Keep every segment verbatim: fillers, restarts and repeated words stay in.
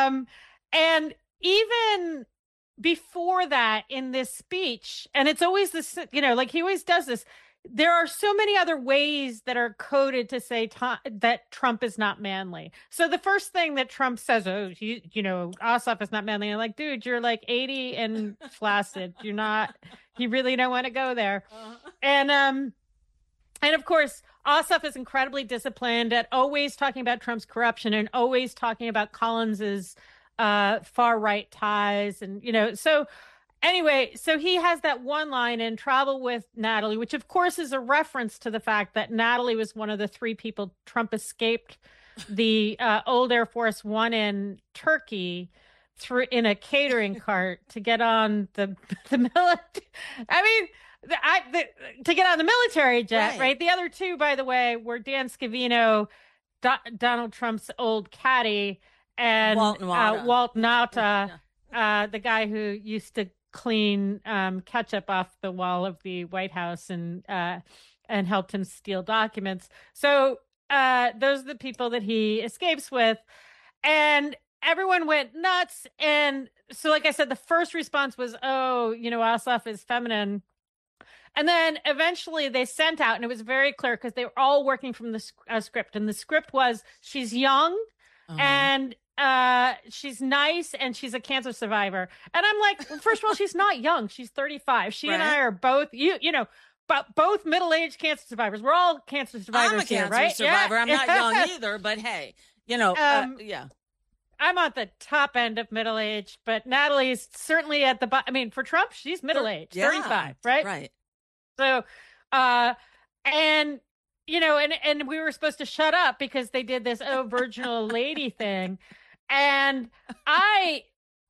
Um, and even before that, in this speech, and it's always this, you know, like he always does this. There are so many other ways that are coded to say to- that Trump is not manly. So the first thing that Trump says, oh, you, you know, Ossoff is not manly. I'm like, dude, you're like eighty and flaccid. You're not, you really don't want to go there. Uh-huh. And, um, and of course, Ossoff is incredibly disciplined at always talking about Trump's corruption and always talking about Collins's uh, far right ties. And, you know, so anyway, so he has that one line in Travel with Natalie, which of course is a reference to the fact that Natalie was one of the three people Trump escaped the uh, old Air Force One in Turkey through in a catering cart to get on the the military. I mean, the, I, the, to get on the military jet, right. right? The other two, by the way, were Dan Scavino, Do- Donald Trump's old caddy, and Walt Nauta, uh, Walt Nauta uh, the guy who used to clean um, ketchup off the wall of the White House and uh, and helped him steal documents. So uh, those are the people that he escapes with. And everyone went nuts. And so, like I said, the first response was, oh, you know, Ossoff is feminine. And then eventually they sent out, and it was very clear because they were all working from the uh, script. And the script was, she's young uh-huh. and uh, she's nice and she's a cancer survivor. And I'm like, well, first of all, she's not young. She's thirty-five. She right. and I are both, you you know, but both middle-aged cancer survivors. We're all cancer survivors I'm a here, cancer right? survivor. Yeah. I'm not young either, but hey, you know, um, uh, yeah. I'm at the top end of middle age, but Natalie's certainly at the bottom. I mean, for Trump, she's middle aged, yeah, thirty-five, right? Right. So, uh, and, you know, and, and we were supposed to shut up because they did this, oh, virginal lady thing. And I,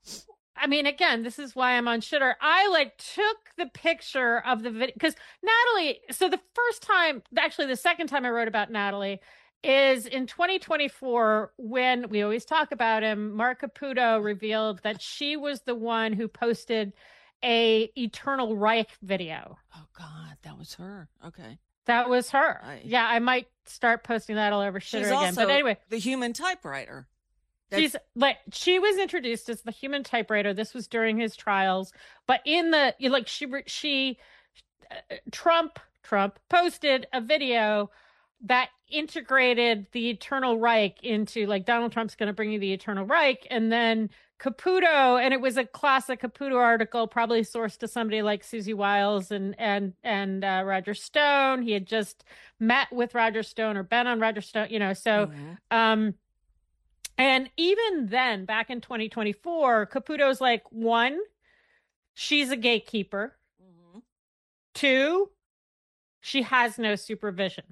I mean, again, this is why I'm on shitter. I like took the picture of the video because Natalie, so the first time, actually the second time I wrote about Natalie is in twenty twenty-four when we always talk about him. Mark Caputo revealed that she was the one who posted a Eternal Reich video. Oh God, that was her. Okay. That was her. I... Yeah, I might start posting that all over shitter She's again. Also but anyway, the human typewriter. That's... She's like she was introduced as the human typewriter. This was during his trials, but in the like she she uh, Trump Trump posted a video that integrated the Eternal Reich into like Donald Trump's going to bring you the Eternal Reich, and then Caputo, and it was a classic Caputo article, probably sourced to somebody like Susie Wiles and and and uh, Roger Stone. He had just met with Roger Stone or been on Roger Stone, you know. So, mm-hmm. um, and even then, back in twenty twenty-four, Caputo's like, one, she's a gatekeeper. Mm-hmm. Two, she has no supervision.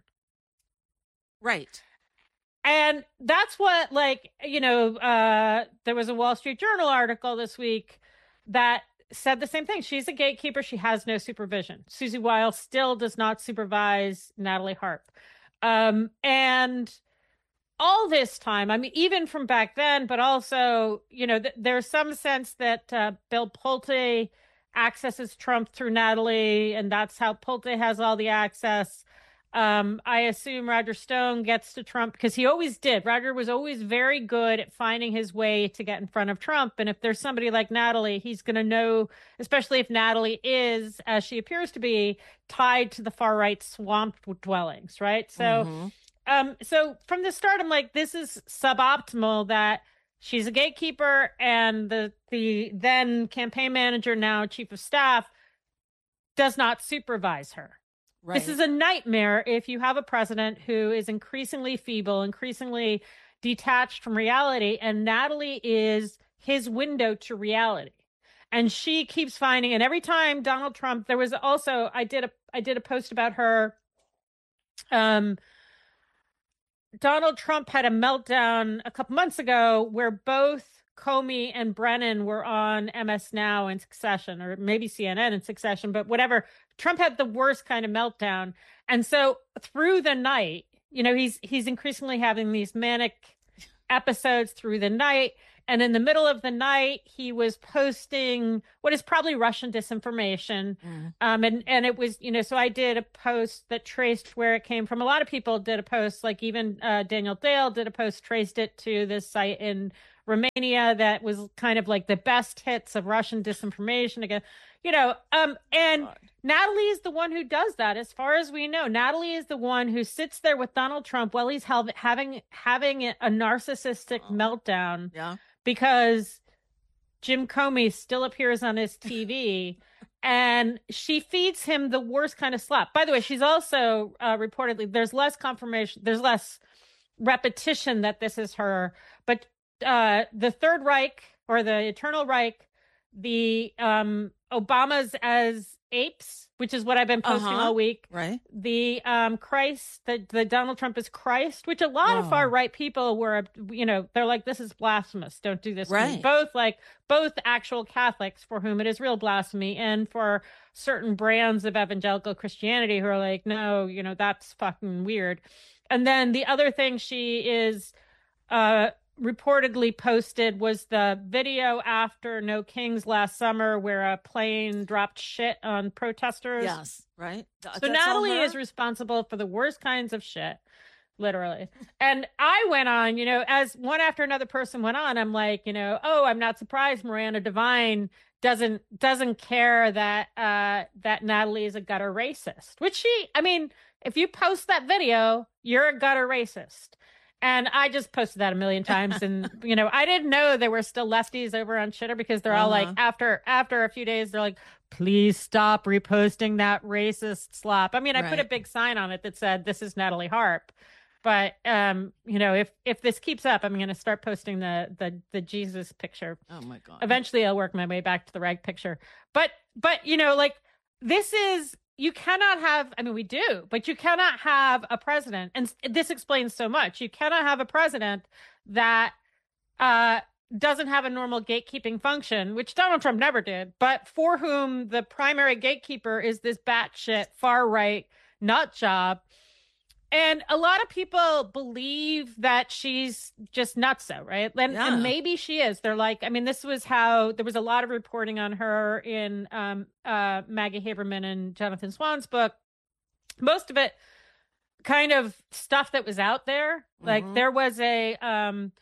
Right. And that's what, like, you know, uh, there was a Wall Street Journal article this week that said the same thing. She's a gatekeeper. She has no supervision. Susie Wiles still does not supervise Natalie Harp. Um, and all this time, I mean, even from back then, but also, you know, th- there's some sense that uh, Bill Pulte accesses Trump through Natalie, and that's how Pulte has all the access. Um, I assume Roger Stone gets to Trump because he always did. Roger was always very good at finding his way to get in front of Trump. And if there's somebody like Natalie, he's going to know, especially if Natalie is, as she appears to be, tied to the far right swamp dwellings, right? So, mm-hmm. um, so from the start, I'm like, this is suboptimal that she's a gatekeeper and the, the then campaign manager, now chief of staff, does not supervise her. Right. This is a nightmare if you have a president who is increasingly feeble, increasingly detached from reality, and Natalie is his window to reality. And she keeps finding, and every time Donald Trump, there was also, I did a, I did a post about her. Um, Donald Trump had a meltdown a couple months ago where both Comey and Brennan were on M S Now in succession, or maybe C N N in succession, but whatever. Trump had the worst kind of meltdown. And so through the night, you know, he's he's increasingly having these manic episodes through the night. And in the middle of the night, he was posting what is probably Russian disinformation. Mm. Um, and, and it was, you know, so I did a post that traced where it came from. A lot of people did a post, like even uh, Daniel Dale did a post, traced it to this site in Romania that was kind of like the best hits of Russian disinformation again, you know, um, and God. Natalie is the one who does that. As far as we know, Natalie is the one who sits there with Donald Trump while he's hel- having, having a narcissistic Oh. meltdown Yeah. because Jim Comey still appears on his T V and she feeds him the worst kind of slap. By the way, she's also uh, reportedly, there's less confirmation, there's less repetition that this is her, but uh, the Third Reich or the Eternal Reich, the um, Obamas as apes, which is what I've been posting Uh-huh. all week. Right. The um, Christ, the, the Donald Trump is Christ, which a lot of Oh. far right people were, you know, they're like, this is blasphemous. Don't do this. to me. Right. Both like both actual Catholics for whom it is real blasphemy, and for certain brands of evangelical Christianity who are like, no, you know, that's fucking weird. And then the other thing she is uh, reportedly posted was the video after No Kings last summer where a plane dropped shit on protesters. Yes. Right. Th- So that's all Natalie her? is responsible for the worst kinds of shit, literally. And I went on, you know, as one after another person went on, I'm like, you know, oh, I'm not surprised Miranda Devine doesn't doesn't care that uh that Natalie is a gutter racist. Which she, I mean, if you post that video, you're a gutter racist. And I just posted that a million times. And, you know, I didn't know there were still lefties over on Shitter because they're all like, Uh-huh. after after a few days, they're like, please stop reposting that racist slop. I mean, I put a Right. big sign on it that said, this is Natalie Harp. But, um, you know, if if this keeps up, I'm going to start posting the, the the Jesus picture. Oh my God. Eventually, I'll work my way back to the rag picture. But, but you know, like, this is, you cannot have, I mean, we do, but you cannot have a president. And this explains so much. You cannot have a president that uh, doesn't have a normal gatekeeping function, which Donald Trump never did, but for whom the primary gatekeeper is this batshit far right nut job. And a lot of people believe that she's just nutso, right? And, Yeah. and maybe she is. They're like, I mean, this was how there was a lot of reporting on her in um, uh, Maggie Haberman and Jonathan Swan's book. Most of it kind of stuff that was out there. Like Mhm. there was a um,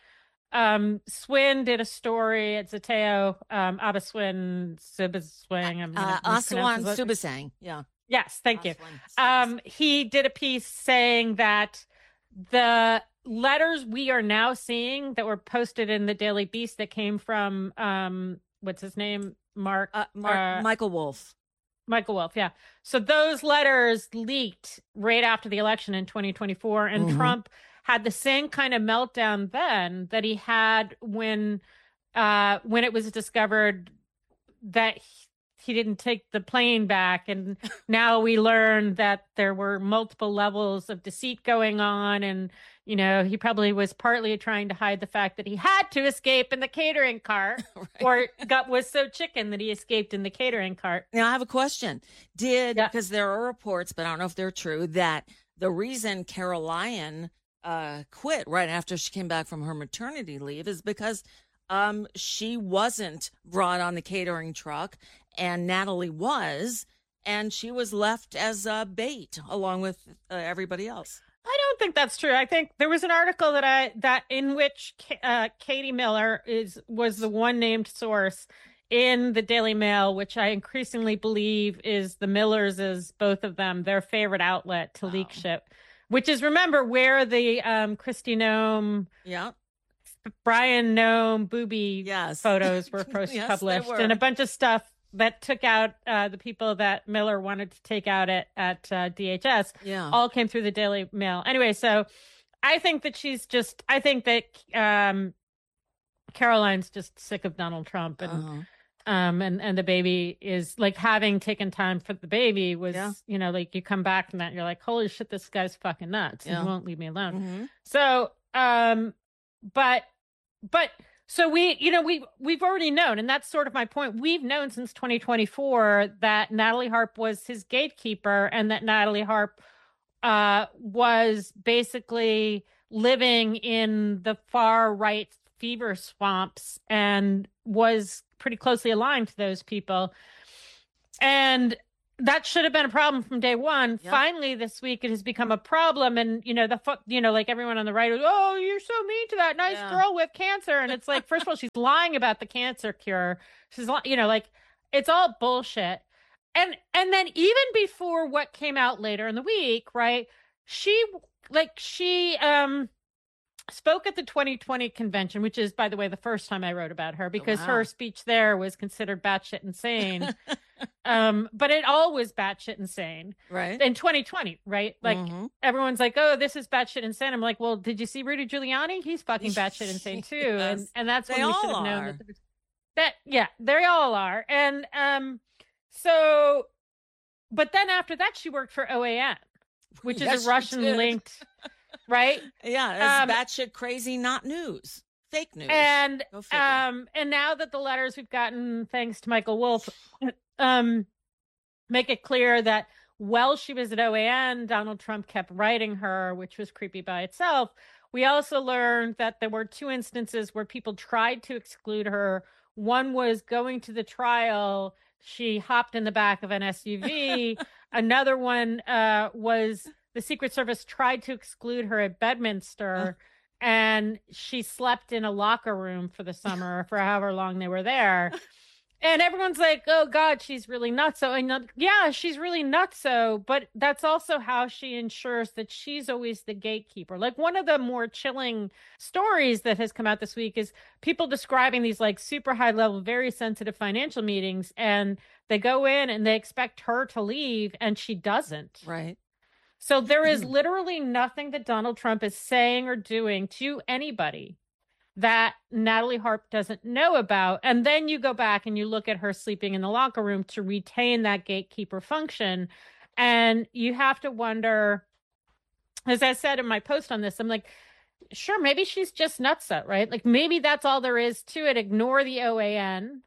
um, Swin did a story at Zateo, um, Abba Swin, Siba Swing. I'm Uh, gonna mispronounce Aswan his- Subasang. Yeah. Yes, thank you. Aswan Subasang. Um, he did a piece saying that the letters we are now seeing that were posted in the Daily Beast that came from um, what's his name, Mark Uh, Mark, uh, Michael Wolf. Michael Wolf, yeah. So those letters leaked right after the election in twenty twenty-four, and Mhm. Trump had the same kind of meltdown then that he had when uh, when it was discovered that he, he didn't take the plane back, and now we learned that there were multiple levels of deceit going on, and you know he probably was partly trying to hide the fact that he had to escape in the catering cart, Right. or got was so chicken that he escaped in the catering cart. Now I have a question. Did Yeah. because there are reports, but I don't know if they're true, that the reason Carol Lyon uh, quit right after she came back from her maternity leave is because um, she wasn't brought on the catering truck, and Natalie was, and she was left as a bait along with uh, everybody else. I don't think that's true. I think there was an article that I that in which uh, Katie Miller is was the one named source in the Daily Mail, which I increasingly believe is the Millers, is both of them their favorite outlet to leak Wow. shit. Which is, remember, where the um, Christy Nome, Yeah. Brian Nome booby Yes. photos were first Yes, they published, were. and a bunch of stuff that took out uh, the people that Miller wanted to take out at at uh, D H S. Yeah. All came through the Daily Mail. Anyway, so I think that she's just, I think that um, Caroline's just sick of Donald Trump, and Uh-huh. um, and and the baby is like, having taken time for the baby was, Yeah. you know, like you come back from that, and you're like, holy shit, this guy's fucking nuts. And Yeah. he won't leave me alone. Mhm. So, um, but, but, so we, you know, we, we've already known, and that's sort of my point. We've known since twenty twenty-four that Natalie Harp was his gatekeeper, and that Natalie Harp, uh, was basically living in the far right fever swamps and was pretty closely aligned to those people. And that should have been a problem from day one. Yep. Finally, this week it has become a problem, and you know the fu- you know like everyone on the right, was, oh, you're so mean to that nice Yeah. girl with cancer, and it's like, first of all, she's lying about the cancer cure. She's li- you know like it's all bullshit, and and then even before what came out later in the week, right? She like she um. spoke at the twenty twenty convention, which is, by the way, the first time I wrote about her, because wow. her speech there was considered batshit insane. um, but it all was batshit insane. Right. In twenty twenty, right? Like mm-hmm. everyone's like, oh, this is batshit insane. I'm like, well, did you see Rudy Giuliani? He's fucking batshit insane too. Yes. And and that's They when we should all have known are. that, that yeah, they all are. And um so but then after that she worked for O A N, which Yes, is she a Russian did. linked right? Yeah, it's Um, batshit crazy, not news. Fake news. And Go figure. um and now that the letters we've gotten, thanks to Michael Wolff, um make it clear that while she was at O A N, Donald Trump kept writing her, which was creepy by itself. We also learned that there were two instances where people tried to exclude her. One was going to the trial. She hopped in the back of an S U V. Another one uh, was the Secret Service tried to exclude her at Bedminster, uh. and she slept in a locker room for the summer for however long they were there. And everyone's like, oh, God, she's really nutso. And yeah, she's really nutso. But that's also how she ensures that she's always the gatekeeper. Like, one of the more chilling stories that has come out this week is people describing these like super high level, very sensitive financial meetings. And they go in and they expect her to leave, and she doesn't. Right. So there is literally nothing that Donald Trump is saying or doing to anybody that Natalie Harp doesn't know about. And then you go back and you look at her sleeping in the locker room to retain that gatekeeper function. And you have to wonder, as I said in my post on this, I'm like, sure, maybe she's just nutso, right? Like maybe that's all there is to it. Ignore the O A N.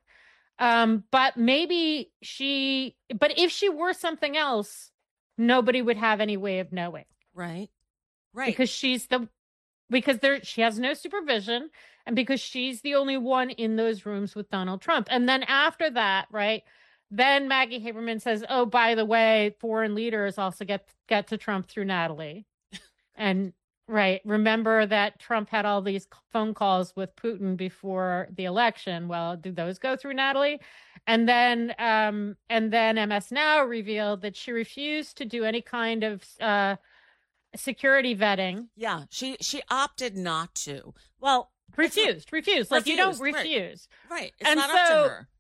Um, but maybe she, but if she were something else, nobody would have any way of knowing. Right. Right. Because she's the Because there, she has no supervision, and because she's the only one in those rooms with Donald Trump. And then after that, right, then Maggie Haberman says, oh, by the way, foreign leaders also get get to Trump through Natalie. And, right, remember that Trump had all these phone calls with Putin before the election. Well, did those go through Natalie? And then, um, and then M S Now revealed that she refused to do any kind of uh security vetting. Yeah, she she opted not to. Well, refused, refused. Like refused, you don't refuse, right? right. It's and not so, up to her.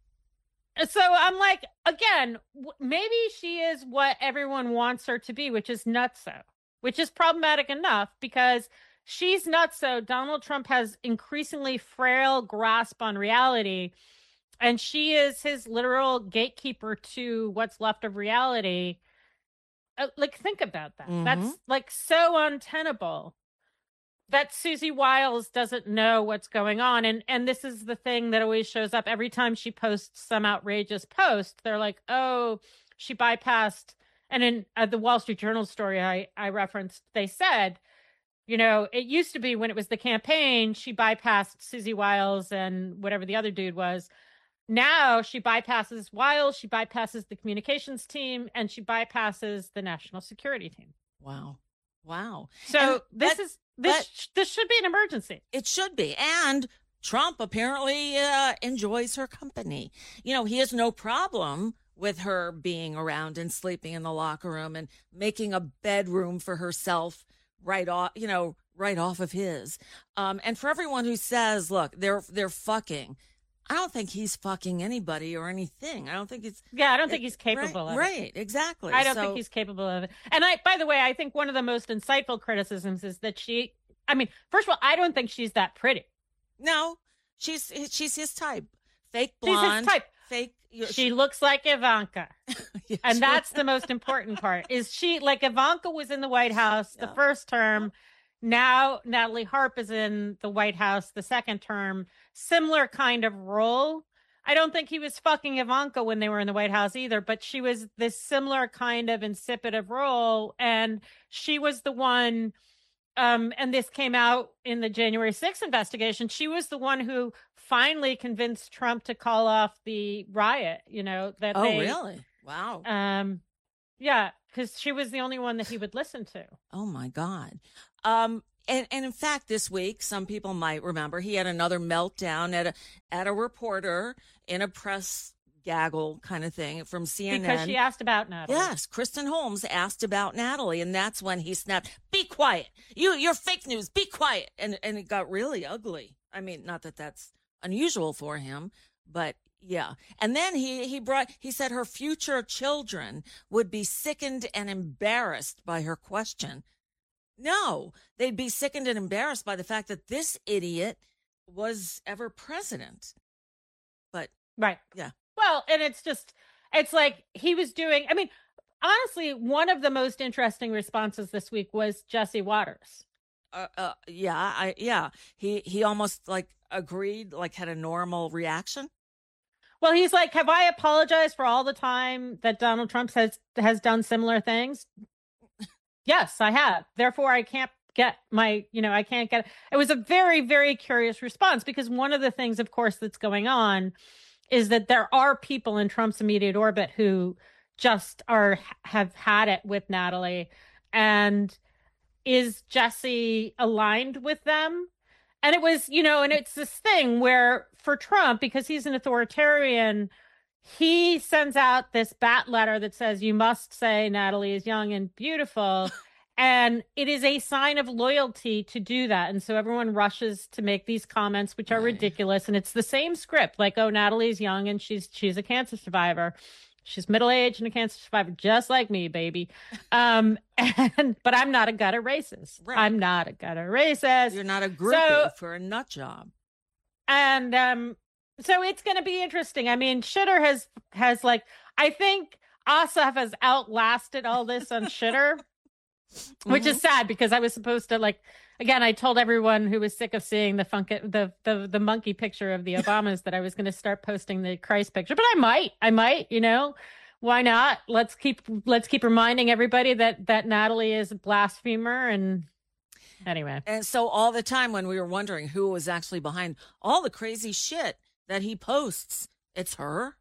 So I'm like, again, w- maybe she is what everyone wants her to be, which is nutso, which is problematic enough because she's nutso. Donald Trump has increasingly frail grasp on reality, and she is his literal gatekeeper to what's left of reality. Uh, like, think about that. Mm-hmm. That's like so untenable that Susie Wiles doesn't know what's going on. And and this is the thing that always shows up every time she posts some outrageous post. They're like, oh, she bypassed. And in uh, the Wall Street Journal story I, I referenced, they said, you know, it used to be when it was the campaign, she bypassed Susie Wiles and whatever the other dude was. Now she bypasses Wiles, she bypasses the communications team, and she bypasses the national security team. Wow. Wow. So and this that, is this that, this should be an emergency. It should be. And Trump apparently uh, enjoys her company. You know, he has no problem with her being around and sleeping in the locker room and making a bedroom for herself right off, you know, right off of his. Um, and for everyone who says, look, they're they're fucking, I don't think he's fucking anybody or anything. I don't think it's... Yeah, I don't think he's capable right, of it. Right, exactly. I don't so, think he's capable of it. And I, by the way, I think one of the most insightful criticisms is that she, I mean, first of all, I don't think she's that pretty. No, she's she's his type. Fake blonde. She's his type. Fake. She looks like Ivanka. Yeah, and that's the most important part is she, like Ivanka was in the White House the yeah. first term. Now Natalie Harp is in the White House the second term. Similar kind of role. I don't think he was fucking Ivanka when they were in the White House either, but she was this similar kind of insipid of role. And she was the one, um, and this came out in the January sixth investigation. She was the one who finally convinced Trump to call off the riot, you know, that oh, they, really? Wow. Um, yeah, because she was the only one that he would listen to. Oh my God. Um, and, and in fact, this week, some people might remember he had another meltdown at a at a reporter in a press gaggle kind of thing from C N N. Because she asked about Natalie. Yes, Kristen Holmes asked about Natalie, and that's when he snapped, "Be quiet! You, you're fake news. Be quiet!" And and it got really ugly. I mean, not that that's unusual for him, but yeah. And then he he brought he said her future children would be sickened and embarrassed by her question. No, they'd be sickened and embarrassed by the fact that this idiot was ever president. But right, yeah. Well, and it's just, it's like he was doing, I mean, honestly, one of the most interesting responses this week was Jesse Waters. Uh, uh, yeah, I yeah. He he almost like agreed, like had a normal reaction. Well, he's like, have I apologized for all the time that Donald Trump has has done similar things? Yes, I have. Therefore, I can't get my, you know, I can't get, it was a very, very curious response because one of the things, of course, that's going on is that there are people in Trump's immediate orbit who just are, have had it with Natalie. And is Jesse aligned with them? And it was, you know, and it's this thing where for Trump, because he's an authoritarian, he sends out this bat letter that says, you must say Natalie is young and beautiful. And it is a sign of loyalty to do that. And so everyone rushes to make these comments, which are right. ridiculous. And it's the same script, like, oh, Natalie's young and she's she's a cancer survivor. She's middle-aged and a cancer survivor, just like me, baby. Um, and but I'm not a gutter racist. Right. I'm not a gutter racist. You're not a groupie so, for a nut job. And um so it's going to be interesting. I mean, Shitter has, has like, I think Ossoff has outlasted all this on Shitter, mm-hmm. which is sad because I was supposed to like, again, I told everyone who was sick of seeing the funk, the, the, the monkey picture of the Obamas that I was going to start posting the Christ picture, but I might, I might, you know, why not? Let's keep, let's keep reminding everybody that, that Natalie is a blasphemer. And anyway. And so all the time when we were wondering who was actually behind all the crazy shit that he posts, it's her.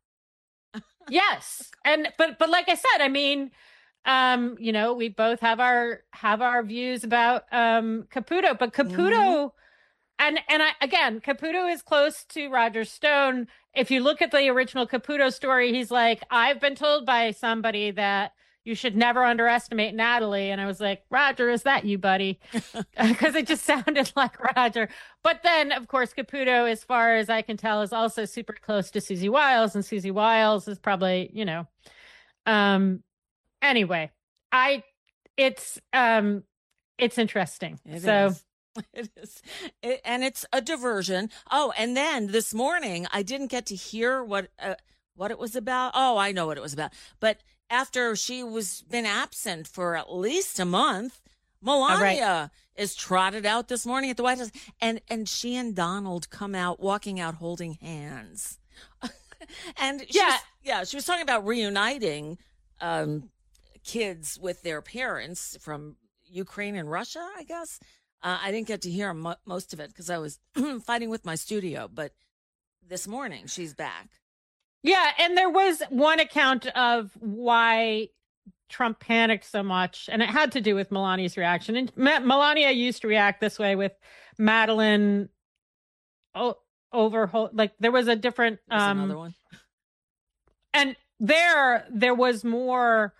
Yes. And but but like I said, I mean, um, you know, we both have our have our views about um Caputo, but Caputo mm-hmm. and and I again, Caputo is close to Roger Stone. If you look at the original Caputo story, he's like, I've been told by somebody that you should never underestimate Natalie. And I was like, Roger, is that you, buddy? Because it just sounded like Roger. But then, of course, Caputo, as far as I can tell, is also super close to Susie Wiles. And Susie Wiles is probably, you know. Um, anyway, I, it's, um, it's interesting. It so. Is. It is. It, and it's a diversion. Oh, and then this morning, I didn't get to hear what, uh, what it was about. Oh, I know what it was about. But after she was been absent for at least a month, Melania right. is trotted out this morning at the White House, and and she and Donald come out walking out holding hands, and she yeah, was, yeah, she was talking about reuniting um, kids with their parents from Ukraine and Russia. I guess uh, I didn't get to hear mo- most of it because I was fighting with my studio, but this morning she's back. Yeah, and there was one account of why Trump panicked so much, and it had to do with Melania's reaction. And Ma- Melania used to react this way with Madeline o- over, like there was a different... There's um, another one. And there, there was more...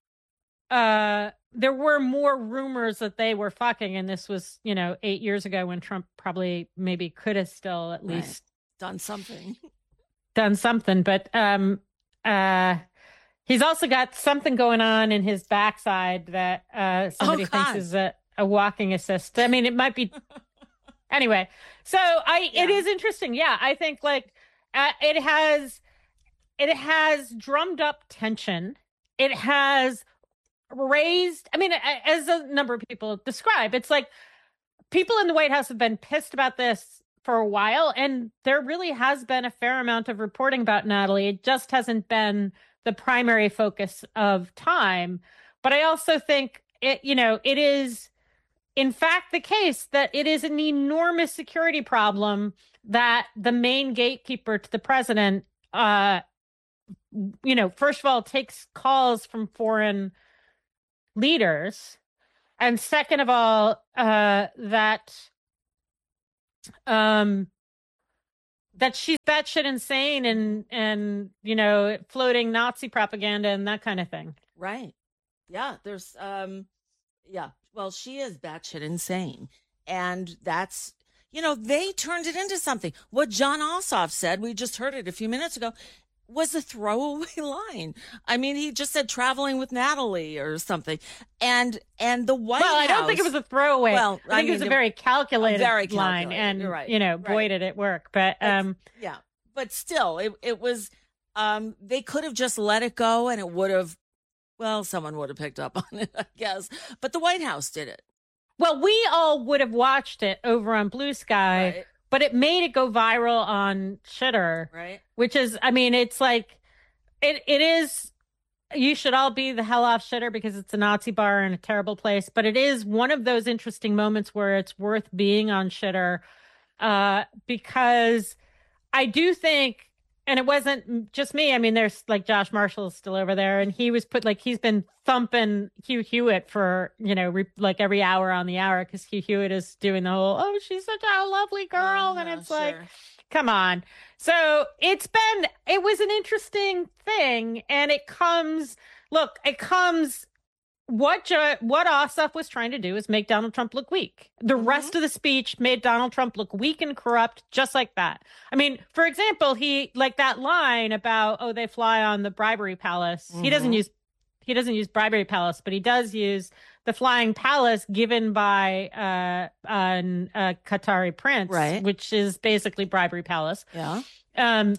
Uh, there were more rumors that they were fucking, and this was, you know, eight years ago when Trump probably maybe could have still at least... Right. Done something. done something, but um uh he's also got something going on in his backside that uh somebody oh, thinks is a, a walking assist. I mean, it might be anyway. So I yeah. it is interesting. Yeah, I think like uh, it has it has drummed up tension. It has raised, I mean, as a number of people describe, it's like people in the White House have been pissed about this for a while, and there really has been a fair amount of reporting about Natalie. It just hasn't been the primary focus of time. But I also think it, you know, it is in fact the case that it is an enormous security problem that the main gatekeeper to the president uh, you know, first of all, takes calls from foreign leaders, and second of all, uh, that um, that she's batshit insane and and you know floating Nazi propaganda and that kind of thing. Right. Yeah. There's um, yeah. Well, she is batshit insane, and that's you know they turned it into something. What John Ossoff said, we just heard it a few minutes ago, was a throwaway line. I mean, he just said traveling with Natalie or something. And and the White well, House. I don't think it was a throwaway. Well, I think I mean, it was a very calculated, very calculated line. And, You're right. you know, right. boy, did it work. But, um, but, yeah, but still, it, it was, um, they could have just let it go and it would have, well, someone would have picked up on it, I guess. But the White House did it. Well, we all would have watched it over on Blue Sky. Right. But it made it go viral on Shitter, right? Which is, I mean, it's like, it it is, you should all be the hell off Shitter because it's a Nazi bar and a terrible place. But it is one of those interesting moments where it's worth being on Shitter uh, because I do think, and it wasn't just me. I mean, there's like Josh Marshall still over there, and he was put like he's been thumping Hugh Hewitt for you know re- like every hour on the hour because Hugh Hewitt is doing the whole oh she's such a lovely girl, uh, and it's sure. like come on. So it's been it was an interesting thing, and it comes look it comes. What jo- what Ossoff was trying to do is make Donald Trump look weak. The mm-hmm. rest of the speech made Donald Trump look weak and corrupt, just like that. I mean, for example, he like that line about oh they fly on the bribery palace. Mm-hmm. He doesn't use he doesn't use bribery palace, but he does use the flying palace given by uh, an, a Qatari prince, right. which is basically bribery palace. Yeah, um,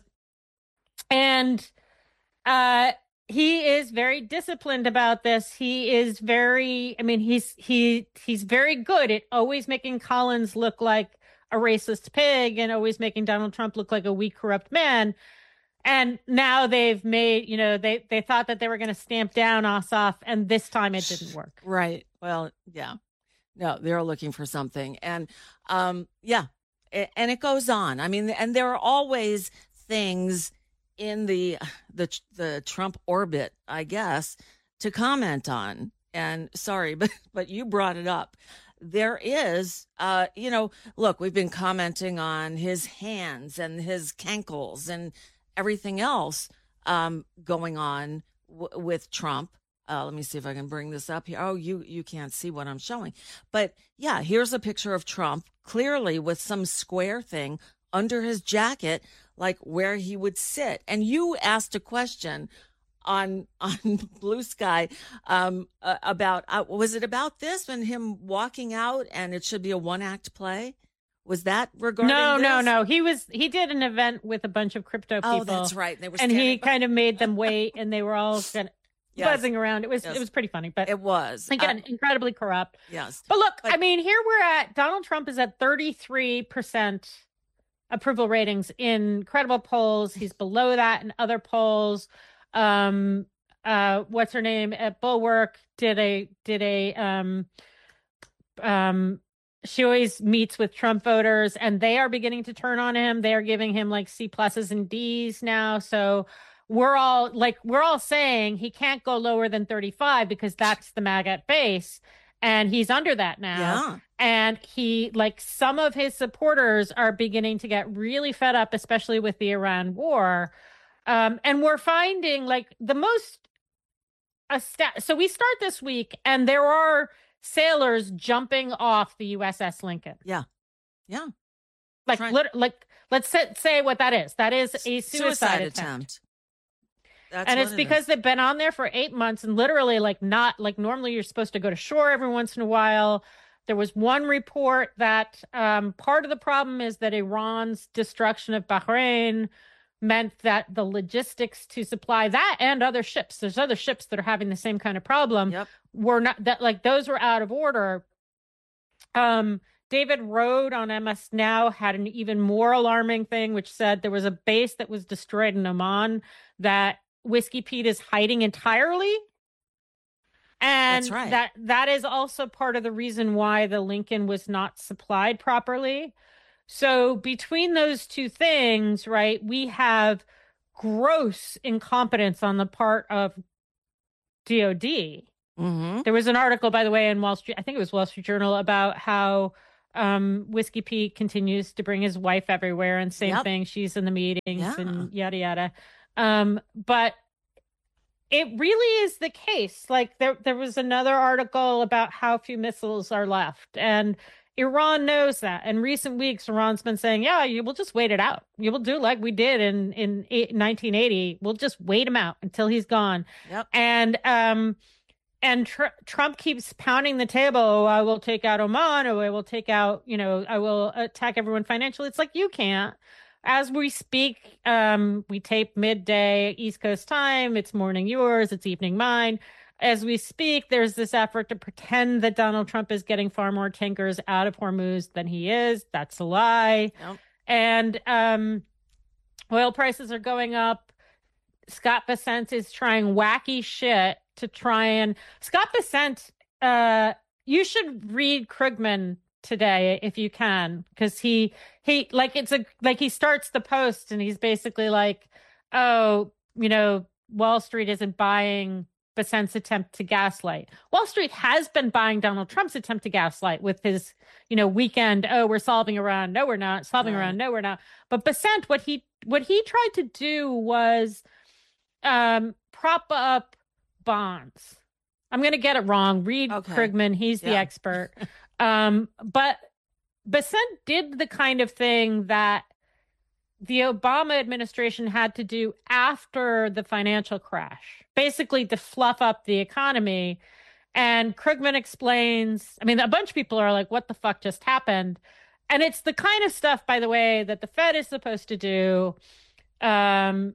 and uh. He is very disciplined about this. He is very, I mean, he's he he's very good at always making Collins look like a racist pig and always making Donald Trump look like a weak, corrupt man. And now they've made, you know, they they thought that they were going to stamp down Ossoff, and this time it didn't work. Right. Well, yeah. No, they're looking for something. And um, yeah, it, and it goes on. I mean, and there are always things in the the the Trump orbit, I guess, to comment on. And sorry, but but you brought it up. There is, uh, you know, look, we've been commenting on his hands and his cankles and everything else um, going on w- with Trump. Uh, let me see if I can bring this up here. Oh, you you can't see what I'm showing, but yeah, here's a picture of Trump clearly with some square thing under his jacket, like where he would sit. And you asked a question on on Blue Sky um, uh, about, uh, was it about this and him walking out and it should be a one act play? Was that regarding No, this? no, no. He was, he did an event with a bunch of crypto people. Oh, that's right. They were and he kind of made them wait and they were all kind of yes. buzzing around. It was, yes. it was pretty funny, but it was again, uh, incredibly corrupt. Yes. But look, but, I mean, here we're at, Donald Trump is at thirty-three percent approval ratings in credible polls. He's below that in other polls. Um, uh, what's her name at Bulwark did a did a um, um, she always meets with Trump voters, and they are beginning to turn on him. They are giving him like C pluses and D's now. So we're all like we're all saying he can't go lower than thirty-five because that's the MAGA base. And he's under that now. Yeah. And he, like, some of his supporters are beginning to get really fed up, especially with the Iran war. Um, and we're finding, like, the most. A sta- so we start this week, and there are sailors jumping off the U S S Lincoln. Yeah. Yeah. Like, Trying- lit- like let's say, say what that is. That is a suicide, suicide attempt. attempt. That's and it's it because is. they've been on there for eight months and literally like not like normally you're supposed to go to shore every once in a while. There was one report that um, part of the problem is that Iran's destruction of Bahrain meant that the logistics to supply that and other ships, there's other ships that are having the same kind of problem, yep. were not that like those were out of order. Um, David Rode on M S Now had an even more alarming thing, which said there was a base that was destroyed in Oman that Whiskey Pete is hiding entirely. And That's right. that that is also part of the reason why the Lincoln was not supplied properly. So between those two things, right, we have gross incompetence on the part of D O D. Mm-hmm. There was an article, by the way, in Wall Street, I think it was Wall Street Journal, about how um, Whiskey Pete continues to bring his wife everywhere, and same Yep. thing, she's in the meetings Yeah. and yada yada. Um, but it really is the case. Like there, there was another article about how few missiles are left, and Iran knows that. In recent weeks, Iran's been saying, "Yeah, you will just wait it out. You will do like we did in in nineteen eighty. We'll just wait him out until he's gone." Yep. And um, and tr- Trump keeps pounding the table. Oh, I will take out Oman. Oh, I will take out. You know, I will attack everyone financially. It's like you can't. As we speak, um, we tape midday East Coast time. It's morning yours. It's evening mine. As we speak, there's this effort to pretend that Donald Trump is getting far more tankers out of Hormuz than he is. That's a lie. Yep. And um, oil prices are going up. Scott Bessent is trying wacky shit to try and... Scott Bessent, uh, you should read Krugman today if you can, because he he like it's a like he starts the post and he's basically like, oh, you know, Wall Street isn't buying Bessent's attempt to gaslight. Wall Street has been buying Donald Trump's attempt to gaslight with his, you know, weekend, oh, we're solving Iran, no we're not, solving Right. Iran, no we're not. But Bessent, what he what he tried to do was um prop up bonds. I'm going to get it wrong. Read Okay. Krugman, he's the Yeah. expert. Um, but Bessent did the kind of thing that the Obama administration had to do after the financial crash, basically to fluff up the economy. And Krugman explains, I mean, a bunch of people are like, what the fuck just happened? And it's the kind of stuff, by the way, that the Fed is supposed to do. Um,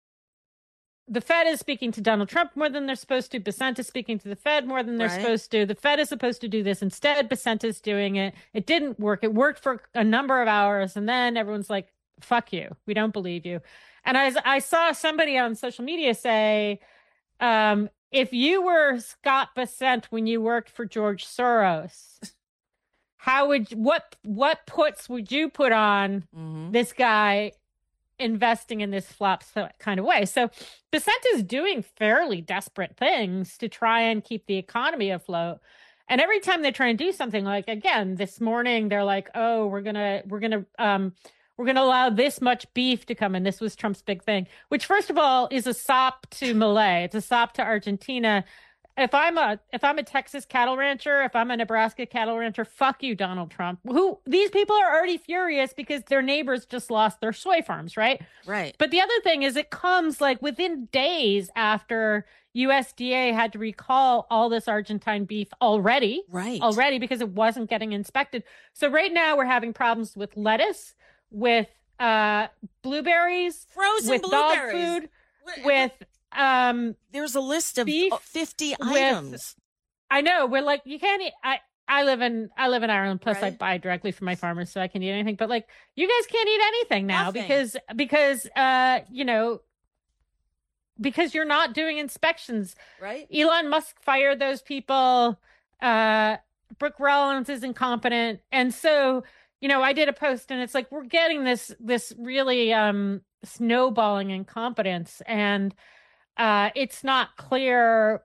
The Fed is speaking to Donald Trump more than they're supposed to. Bessent is speaking to the Fed more than they're Right. supposed to. The Fed is supposed to do this. Instead, Bessent is doing it. It didn't work. It worked for a number of hours. And then everyone's like, fuck you. We don't believe you. And I, I saw somebody on social media say, um, if you were Scott Bessent when you worked for George Soros, how would, what, what puts would you put on Mm-hmm. this guy investing in this flop kind of way? So Bessent is doing fairly desperate things to try and keep the economy afloat. And every time they try and do something, like again this morning, they're like, "Oh, we're gonna we're gonna um we're gonna allow this much beef to come in." This was Trump's big thing, which first of all is a sop to Malay. It's a sop to Argentina. If I'm a if I'm a Texas cattle rancher, if I'm a Nebraska cattle rancher, fuck you, Donald Trump. Who these people are already furious because their neighbors just lost their soy farms, right? Right. But the other thing is it comes like within days after U S D A had to recall all this Argentine beef already, Right. already because it wasn't getting inspected. So right now we're having problems with lettuce, with uh, blueberries, Frozen with blueberries. dog food, What- with um, There's a list of beef uh, fifty with- items. I know we're like you can't eat. I I live in I live in Ireland. Plus, I Right. buy directly from my farmers, so I can eat anything. But like, you guys can't eat anything now Nothing. because because uh you know because you're not doing inspections. Right. Elon Musk fired those people. Uh, Brooke Rollins is incompetent, and so you know I did a post, and it's like we're getting this this really um snowballing incompetence, and uh, it's not clear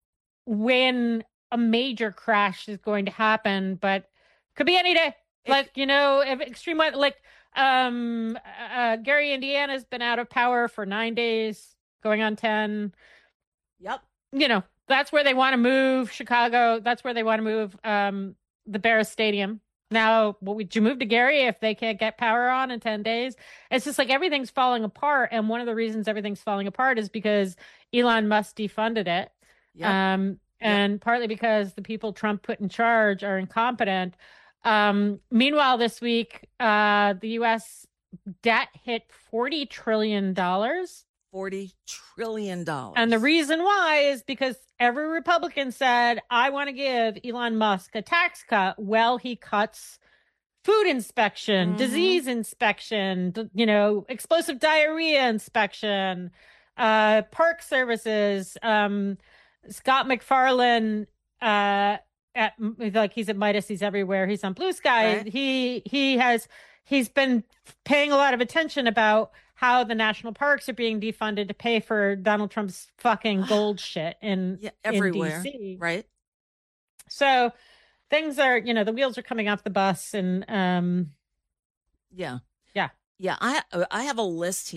when a major crash is going to happen, but could be any day. If- Like, you know, if extreme weather, like um, uh, Gary, Indiana's been out of power for nine days, going on ten. Yep. You know, that's where they want to move. Chicago, that's where they want to move um, the Bears Stadium. Now, what would you move to Gary if they can't get power on in ten days? It's just like everything's falling apart. And one of the reasons everything's falling apart is because Elon Musk defunded it. Yep. Um, and partly because the people Trump put in charge are incompetent. Um, meanwhile, this week, uh, the U S debt hit forty trillion dollars. Forty trillion dollars. And the reason why is because every Republican said, I want to give Elon Musk a tax cut. Well, he cuts food inspection, Mhm. disease inspection, d- you know, explosive diarrhea inspection, uh, park services. Um, Scott McFarlane, uh, at like he's at Midas, he's everywhere. He's on Blue Sky. Right. He he has he's been paying a lot of attention about how the national parks are being defunded to pay for Donald Trump's fucking gold shit in, yeah, everywhere, in D C. right? So things are, you know, the wheels are coming off the bus, and um yeah. yeah. Yeah, I I have a list here.